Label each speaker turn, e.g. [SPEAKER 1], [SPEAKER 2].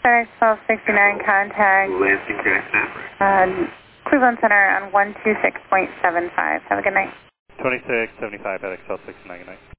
[SPEAKER 1] FedEx 1269 contact.
[SPEAKER 2] Lansing
[SPEAKER 1] Cleveland Center on 126.75. Have a good night.
[SPEAKER 3] 2675 FedEx 1269, good night.